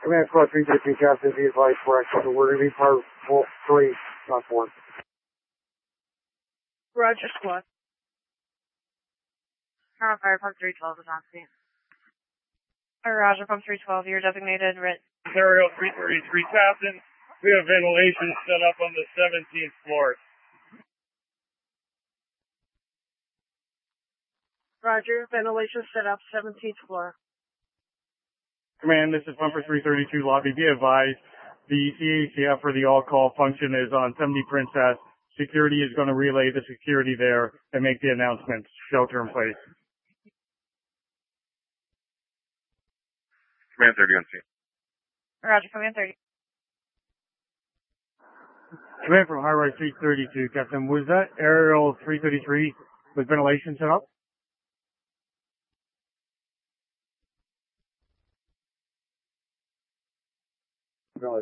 Command Squad 332, Captain, be advised for action. We're going to be part 3, not 4. Roger, Squad. Fire Pump 312 is on scene. Roger, Pump 312, you're designated writ. Ontario 333, Captain. We have ventilation set up on the 17th floor. Roger, ventilation set up, 17th floor. Command, this is Pumper 332 Lobby. Be advised, the CACF for the all-call function is on 70 Princess. Security is going to relay the security there and make the announcements. Shelter in place. Command 30 on scene. Roger, Command 30. Command from High Rise 332, Captain. Was that aerial 333 with ventilation set up? No.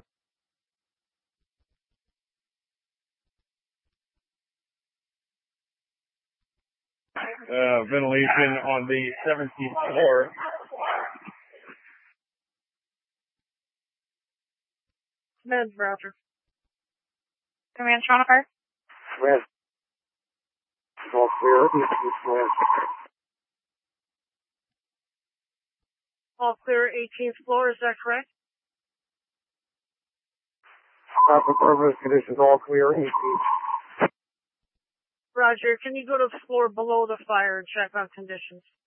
Ventilation on the 17th floor. Command, Roger. Command, Toronto Fire. Command. It's all clear. Command. All clear, 18th floor, is that correct? Stop affirmative conditions, all clear. 18. Roger, can you go to the floor below the fire and check on conditions?